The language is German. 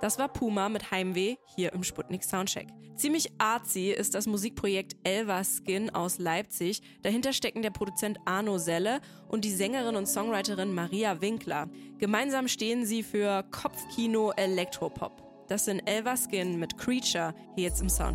Das war Puma mit Heimweh hier im Sputnik Soundcheck. Ziemlich artsy ist das Musikprojekt Elverskin aus Leipzig. Dahinter stecken der Produzent Arno Selle und die Sängerin und Songwriterin Maria Winkler. Gemeinsam stehen sie für Kopfkino Elektropop. Das sind Elverskin mit Creature hier jetzt im Soundcheck.